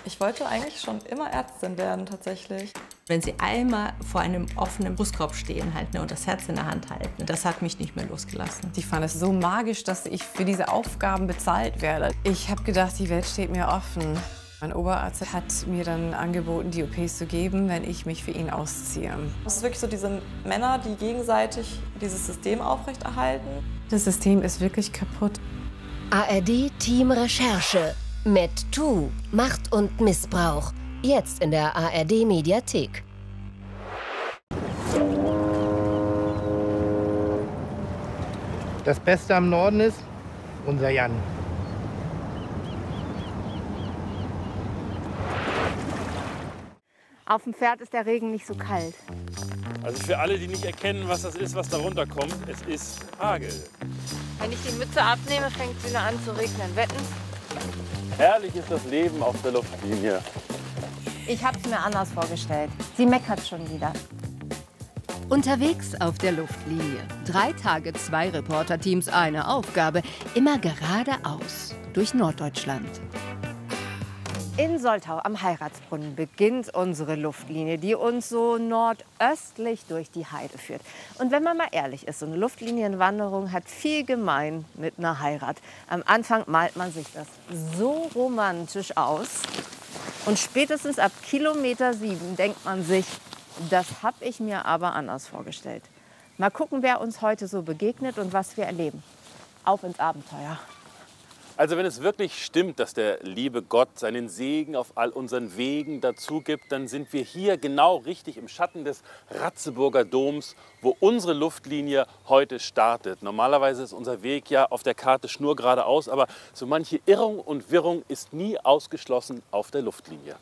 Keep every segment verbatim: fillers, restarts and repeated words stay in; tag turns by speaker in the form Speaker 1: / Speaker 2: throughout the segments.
Speaker 1: Ich wollte eigentlich schon immer Ärztin werden, tatsächlich.
Speaker 2: Wenn Sie einmal vor einem offenen Brustkorb stehen halt, ne, und das Herz in der Hand halten, das hat mich nicht mehr losgelassen.
Speaker 3: Ich fand es so magisch, dass ich für diese Aufgaben bezahlt werde. Ich habe gedacht, die Welt steht mir offen. Mein Oberarzt hat mir dann angeboten, die O Ps zu geben, wenn ich mich für ihn ausziehe.
Speaker 1: Es ist wirklich so diese Männer, die gegenseitig dieses System aufrechterhalten.
Speaker 3: Das System ist wirklich kaputt.
Speaker 4: A R D Team Recherche. MedToo. Macht und Missbrauch. Jetzt in der A R D Mediathek.
Speaker 5: Das Beste am Norden ist unser Jan.
Speaker 6: Auf dem Pferd ist der Regen nicht so kalt.
Speaker 7: Also für alle, die nicht erkennen, was das ist, was da runterkommt, es ist Hagel.
Speaker 6: Wenn ich die Mütze abnehme, fängt es wieder an zu regnen. Wetten?
Speaker 7: Herrlich ist das Leben auf der Luftlinie.
Speaker 6: Ich habe es mir anders vorgestellt. Sie meckert schon wieder.
Speaker 8: Unterwegs auf der Luftlinie. Drei Tage, zwei Reporterteams, eine Aufgabe. Immer geradeaus durch Norddeutschland.
Speaker 6: In Soltau am Heiratsbrunnen beginnt unsere Luftlinie, die uns so nordöstlich durch die Heide führt. Und wenn man mal ehrlich ist, so eine Luftlinienwanderung hat viel gemein mit einer Heirat. Am Anfang malt man sich das so romantisch aus. Und spätestens ab Kilometer sieben denkt man sich, das habe ich mir aber anders vorgestellt. Mal gucken, wer uns heute so begegnet und was wir erleben. Auf ins Abenteuer.
Speaker 7: Also wenn es wirklich stimmt, dass der liebe Gott seinen Segen auf all unseren Wegen dazu gibt, dann sind wir hier genau richtig im Schatten des Ratzeburger Doms, wo unsere Luftlinie heute startet. Normalerweise ist unser Weg ja auf der Karte schnurgeradeaus, aber so manche Irrung und Wirrung ist nie ausgeschlossen auf der Luftlinie.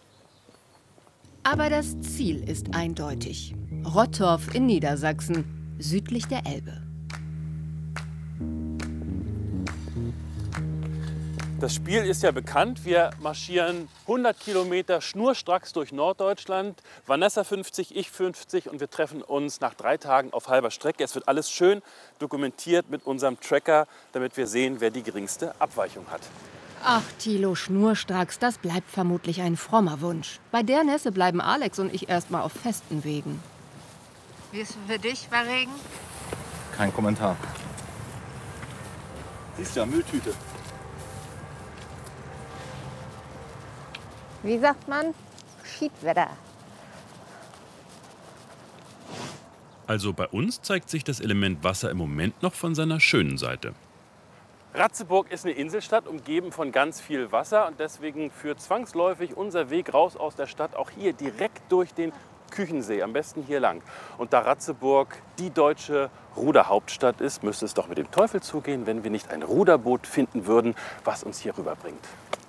Speaker 8: Aber das Ziel ist eindeutig. Rottorf in Niedersachsen, südlich der Elbe.
Speaker 7: Das Spiel ist ja bekannt. Wir marschieren hundert Kilometer schnurstracks durch Norddeutschland. Vanessa fünfzig, ich fünfzig und wir treffen uns nach drei Tagen auf halber Strecke. Es wird alles schön dokumentiert mit unserem Tracker, damit wir sehen, wer die geringste Abweichung hat.
Speaker 8: Acht Kilo schnurstracks, das bleibt vermutlich ein frommer Wunsch. Bei der Nässe bleiben Alex und ich erstmal auf festen Wegen.
Speaker 6: Wie ist es für dich bei Regen?
Speaker 9: Kein Kommentar. Siehst du ja, Mülltüte.
Speaker 6: Wie sagt man? Schiedwetter.
Speaker 10: Also bei uns zeigt sich das Element Wasser im Moment noch von seiner schönen Seite.
Speaker 7: Ratzeburg ist eine Inselstadt, umgeben von ganz viel Wasser. Und deswegen führt zwangsläufig unser Weg raus aus der Stadt auch hier direkt durch den Küchensee, am besten hier lang. Und da Ratzeburg die deutsche Ruderhauptstadt ist, müsste es doch mit dem Teufel zugehen, wenn wir nicht ein Ruderboot finden würden, was uns hier rüberbringt.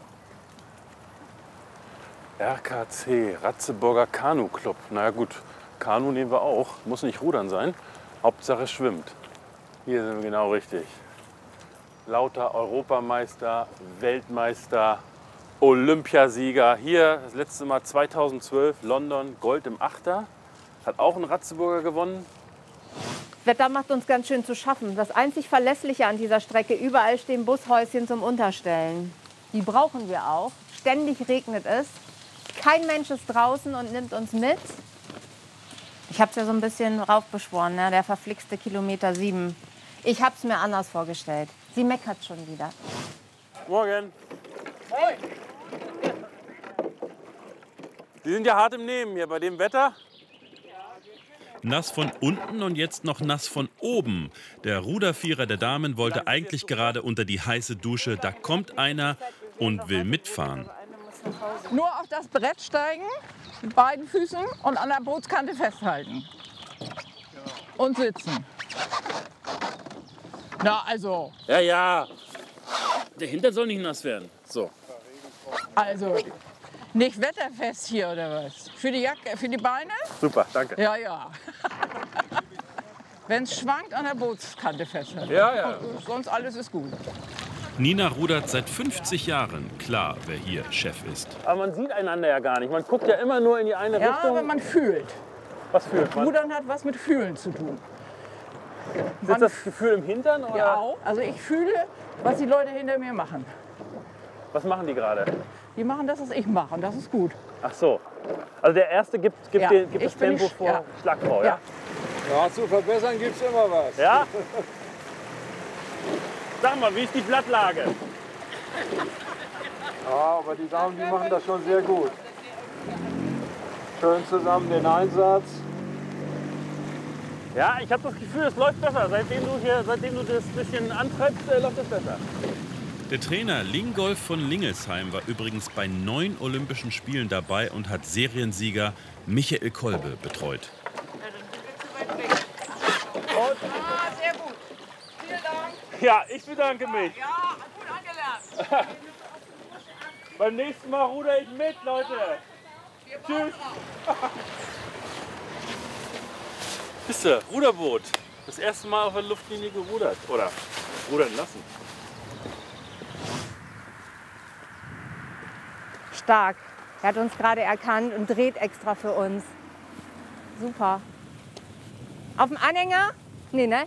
Speaker 7: R K C, Ratzeburger Kanu Club. Na ja gut, Kanu nehmen wir auch. Muss nicht rudern sein. Hauptsache schwimmt. Hier sind wir genau richtig. Lauter Europameister, Weltmeister, Olympiasieger. Hier das letzte Mal zweitausendzwölf, London, Gold im Achter. Hat auch ein Ratzeburger gewonnen.
Speaker 6: Wetter macht uns ganz schön zu schaffen. Das einzig Verlässliche an dieser Strecke, überall stehen Bushäuschen zum Unterstellen. Die brauchen wir auch. Ständig regnet es. Kein Mensch ist draußen und nimmt uns mit. Ich habe es ja so ein bisschen raufbeschworen, ne? Der verflixte Kilometer sieben. Ich habe es mir anders vorgestellt. Sie meckert schon wieder.
Speaker 7: Morgen. Moin. Sie sind ja hart im Nehmen hier bei dem Wetter.
Speaker 10: Nass von unten und jetzt noch nass von oben. Der Rudervierer der Damen wollte eigentlich gerade unter die heiße Dusche. Da kommt einer und will mitfahren.
Speaker 11: Nur auf das Brett steigen, mit beiden Füßen und an der Bootskante festhalten. Und sitzen. Na, also.
Speaker 7: Ja, ja. Der Hintern soll nicht nass werden. So.
Speaker 11: Also, nicht wetterfest hier oder was? Für die Jacke, für die Beine?
Speaker 7: Super, danke.
Speaker 11: Ja, ja. Wenn es schwankt, an der Bootskante festhalten.
Speaker 7: Ja, ja.
Speaker 11: Sonst alles ist gut.
Speaker 10: Nina rudert seit fünfzig Jahren. Klar, wer hier Chef ist.
Speaker 7: Aber man sieht einander ja gar nicht. Man guckt ja immer nur in die eine
Speaker 11: Ja,
Speaker 7: Richtung.
Speaker 11: Ja, wenn man fühlt.
Speaker 7: Was fühlt man?
Speaker 11: Rudern hat was mit Fühlen zu tun.
Speaker 7: Ist das das Gefühl im Hintern? Oder?
Speaker 11: Ja, auch. Also ich fühle, was die Leute hinter mir machen.
Speaker 7: Was machen die gerade?
Speaker 11: Die machen das, was ich mache, und das ist gut.
Speaker 7: Ach so. Also der Erste gibt, gibt,
Speaker 11: Ja,
Speaker 7: den, gibt
Speaker 11: ich
Speaker 7: das
Speaker 11: bin
Speaker 7: Tempo
Speaker 11: die Sch-
Speaker 7: vor
Speaker 11: ja.
Speaker 7: Schlagfrau,
Speaker 11: Ja.
Speaker 7: ja?
Speaker 12: Ja, zu verbessern gibt es immer was.
Speaker 7: Ja? Sag mal, wie ist die Blattlage?
Speaker 12: Ja, aber die Damen, die machen das schon sehr gut. Schön zusammen den Einsatz.
Speaker 7: Ja, ich habe das Gefühl, es läuft besser. Seitdem du, hier, seitdem du das bisschen antreibst, äh, läuft es besser.
Speaker 10: Der Trainer Lingolf von Lingelsheim war übrigens bei neun Olympischen Spielen dabei und hat Seriensieger Michael Kolbe betreut.
Speaker 11: Ah, sehr gut. Vielen Dank.
Speaker 7: Ja, ich bedanke mich.
Speaker 11: Ja, gut angelernt.
Speaker 7: Beim nächsten Mal ruder ich mit, Leute. Tschüss. Bist du, Ruderboot. Das erste Mal auf der Luftlinie gerudert. Oder rudern lassen.
Speaker 6: Stark. Er hat uns gerade erkannt und dreht extra für uns. Super. Auf dem Anhänger? Nee, ne?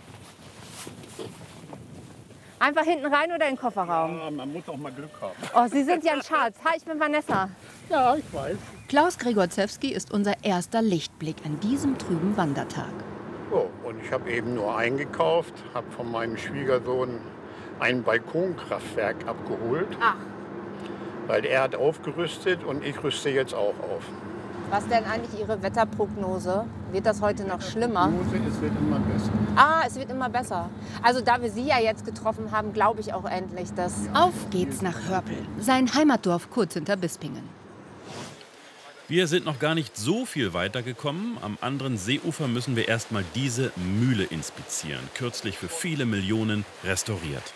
Speaker 6: Einfach hinten rein oder in den Kofferraum?
Speaker 9: Ja, man muss auch mal Glück haben.
Speaker 6: Oh, Sie sind Jan Schatz. Hi, ich bin Vanessa.
Speaker 9: Ja, ich weiß.
Speaker 8: Klaus Gregorzewski ist unser erster Lichtblick an diesem trüben Wandertag.
Speaker 13: So, und ich habe eben nur eingekauft, habe von meinem Schwiegersohn ein Balkonkraftwerk abgeholt.
Speaker 6: Ach.
Speaker 13: Weil er hat aufgerüstet und ich rüste jetzt auch auf.
Speaker 6: Was denn eigentlich Ihre Wetterprognose? Wird das heute noch schlimmer?
Speaker 13: Es wird immer besser.
Speaker 6: Ah, es wird immer besser. Also da wir Sie ja jetzt getroffen haben, glaube ich auch endlich, dass...
Speaker 8: Auf geht's nach Hörpel, sein Heimatdorf kurz hinter Bispingen.
Speaker 10: Wir sind noch gar nicht so viel weitergekommen. Am anderen Seeufer müssen wir erstmal diese Mühle inspizieren. Kürzlich für viele Millionen restauriert.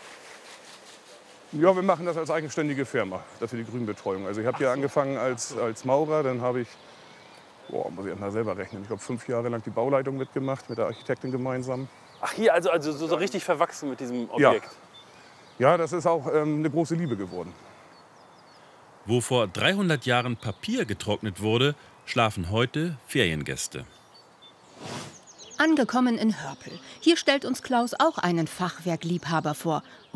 Speaker 14: Ja, wir machen das als eigenständige Firma, dafür die Grünbetreuung. Also ich habe hier angefangen als, als Maurer, dann habe ich, boah, muss ich mal selber rechnen, ich glaube fünf Jahre lang die Bauleitung mitgemacht, mit der Architektin gemeinsam.
Speaker 7: Ach hier, also, also so, so richtig verwachsen mit diesem Objekt.
Speaker 14: Ja, ja, das ist auch ähm, eine große Liebe geworden.
Speaker 10: Wo vor dreihundert Jahren Papier getrocknet wurde, schlafen heute Feriengäste.
Speaker 8: Angekommen in Hörpel. Hier stellt uns Klaus auch einen Fachwerkliebhaber vor.